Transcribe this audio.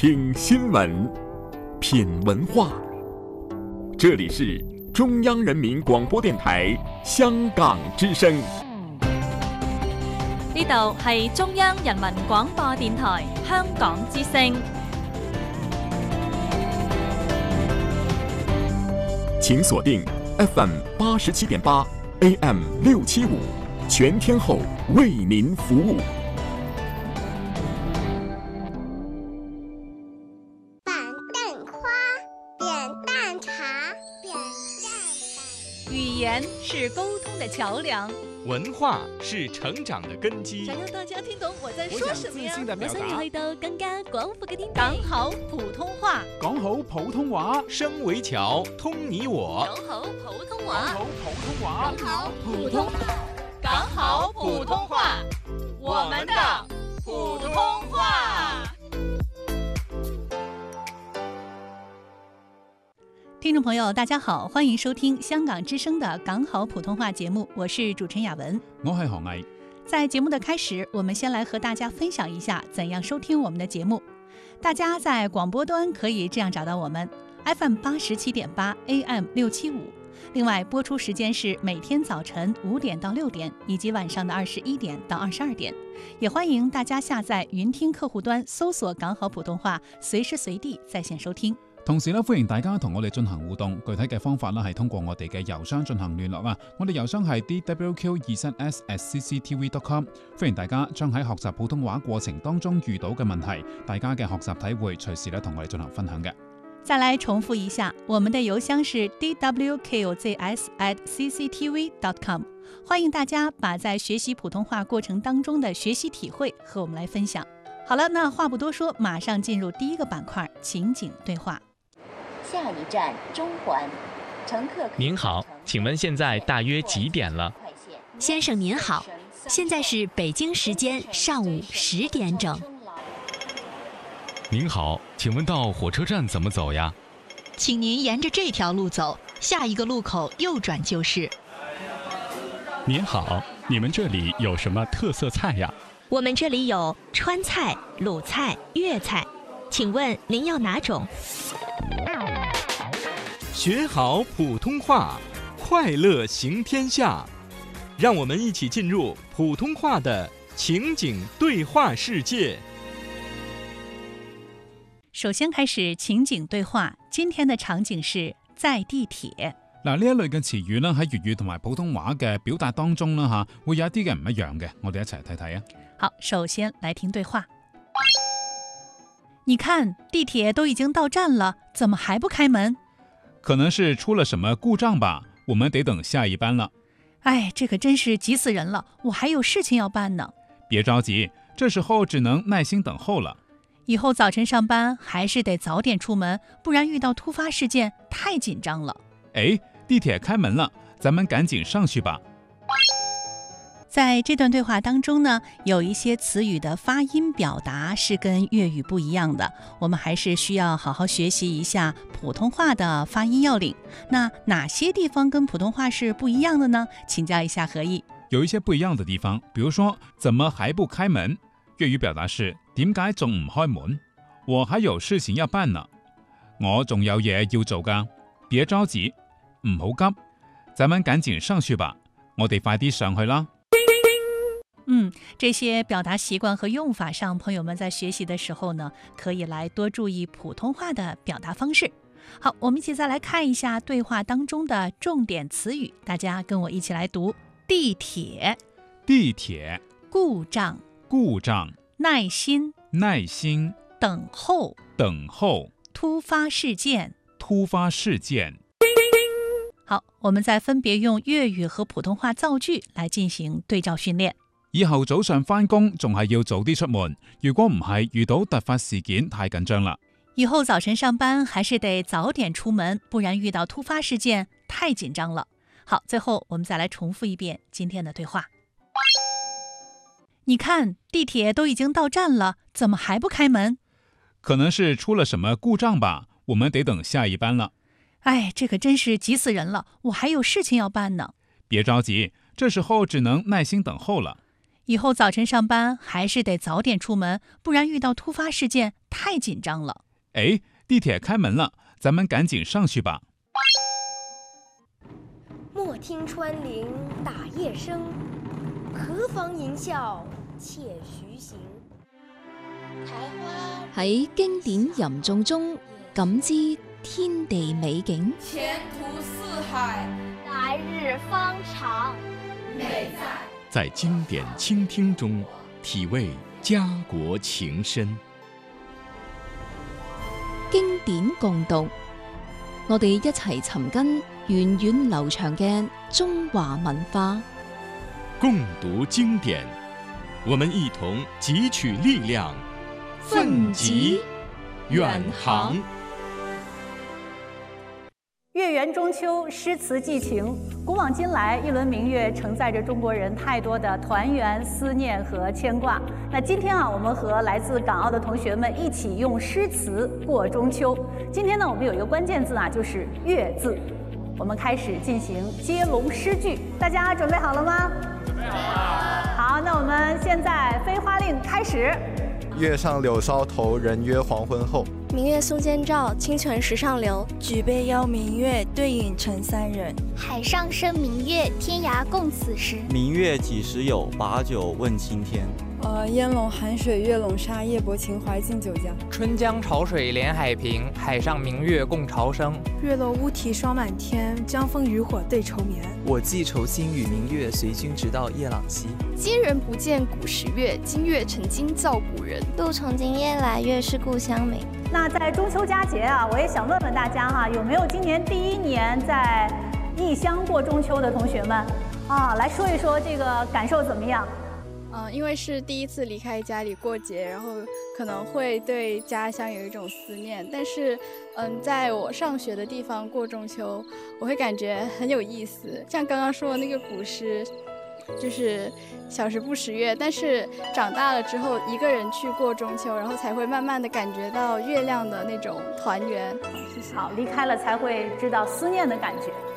听新闻，品文化。这里是中央人民廣播電台香港之聲。 呢度係中央人民廣播電台香港之聲。 請鎖定 FM 87.8 AM 675，全天候為您服務。 語言是溝通的橋梁， 文化是成長的根基。 想讓大家聽懂我在說什麼呀？ 我想要去到更加廣闊嘅天地。 講好普通話， 講好普通話， 聲為橋，通你我。 講好普通話， 講好普通話， 講好普通話，講好普通話，我們的普通話。 聽眾朋友大家好，歡迎收聽香港之聲的港好普通話節目，我是主持人雅文， 我係何毅。 在節目的開始，我們先來和大家分享一下怎樣收聽我們的節目。大家在廣播端可以這樣找到我們 FM 87.8 AM 675，另外播出時間是每天早晨5點到6點，以及晚上的21點到22點。也歡迎大家下載雲聽客戶端，搜索港好普通話，隨時隨地在線收聽。 同時咧，歡迎大家同我哋進行互動，具體嘅方法咧係通過我哋嘅郵箱進行聯絡啊！我哋郵箱係 dwq23s@cctv.com， 歡迎大家將喺學習普通話過程當中遇到嘅問題，大家嘅學習體會，隨時咧同我哋進行分享嘅。 再來重複一下，我們的郵箱是 dwqzs@cctv.com， 歡迎大家把在學習普通話過程當中的學習體會和我們來分享。好了，那話不多說，馬上進入第一個板塊，情景對話。 下一站中環，乘客。 您好，請問現在大約幾點了？ 先生您好，現在是北京時間上午10點整。 您好，請問到火車站怎麼走呀？ 請您沿着這條路走，下一個路口右轉就是。 您好，你們這裡有什麼特色菜呀？ 我們這裡有川菜、魯菜、粵菜，請問您要哪種？ 學好普通話，快樂行天下。讓我們一起進入普通話的情景對話世界。 首先開始情景對話，今天的場景是在地鐵。 嗱，呢一類嘅詞語咧喺粵語同埋普通話嘅表達當中啦嚇，會有一啲嘅唔一樣嘅，我哋一齊睇睇啊。 好，首先來聽對話。你看，地鐵都已經到站了，怎麼還不開門？ 可能是出了什麼故障吧，我們得等下一班了。 哎，這可真是急死人了，我還有事情要辦呢。 別着急，這時候只能耐心等候了。 以後早晨上班還是得早點出門，不然遇到突發事件太緊張了。 哎，地鐵開門了，咱們趕緊上去吧。 在這段對話當中呢，有一些詞語的發音表達是跟粵語不一樣的，我們還是需要好好學習一下普通話的發音要領。那哪些地方跟普通話是不一樣的呢？請教一下何毅。 有一些不一樣的地方，比如說怎麼還不開門？粵語表達是點解仲唔開門？我還有事情要辦呢，我仲有嘢要做㗎。別着急，唔好急，咱們趕緊上去吧，我哋快啲上去啦。 這些表達習慣和用法上，朋友們在學習的時候呢，可以來多注意普通話的表達方式。好，我們一起再來看一下對話當中的重點詞語，大家跟我一起來讀：地鐵、 地鐵、 故障、 故障、 耐心、 耐心、 等候、 等候、 突發事件、 突發事件。 好，我們再分別用粵語和普通話造句來進行對照訓練。 以後早上返工仲係要早啲出門，如果唔係遇到突發事件太緊張啦。 以後早晨上班還是得早點出門，不然遇到突發事件太緊張了。好，最後我們再來重複一遍今天的對話。你看，地鐵都已經到站了，怎麼還不開門？ 可能是出了什麼故障吧，我們得等下一班了。 哎，這可真是急死人了，我還有事情要辦呢。 別着急，這時候只能耐心等候了。 以後早晨上班還是得早點出門，不然遇到突發事件太太紧张了。 哎，地铁开门了，咱们赶紧上去吧。 莫听穿林打叶声，何妨吟啸且徐行。 喺經典吟誦中感知天地美景， 前途似海， 來日方長。 美在经典倾聽中體味家國情深。 經典共讀，我哋一齊尋根源遠流長嘅中華文化。 共讀經典，我們一同汲取力量，奮楫遠航。 月圓中秋，詩詞寄情，古往今來，一輪明月承載着中國人太多的團圓、思念和牽掛。那今天啊，我們和來自港澳的同學們一起用詩詞過中秋。今天呢，我們有一個關鍵字啊，就是“月”字。我們開始進行接龍詩句，大家準備好了嗎？準備好了。好，那我們現在飛花令開始。 月上柳梢頭，人約黃昏後。 明月松間照，清泉石上流。 舉杯邀明月，對影成三人。 海上生明月，天涯共此時。 明月幾時有？把酒問青天。 煙籠寒水月籠沙，夜泊秦淮近酒家。 春江潮水連海平，海上明月共潮生。 月落烏啼霜滿天，江楓漁火對愁眠。 我寄愁心與明月，隨君直到夜朗西。 今人不見古時月，今月成今照古人。 路從今夜來，月是故鄉明。 那在中秋佳節啊，我也想問問大家哈，有沒有今年第一年在異鄉過中秋的同學們啊？來說一說這個感受怎麼樣？ 因為是第一次離開家裡過節，然後可能會對家鄉有一種思念。但是，在我上學的地方過中秋，我會感覺很有意思。像剛剛說的那個古詩，就是小時不識月，但是長大了之後，一個人去過中秋，然後才會慢慢的感覺到月亮的那種團圓。謝謝。 好，離開了才會知道思念的感覺。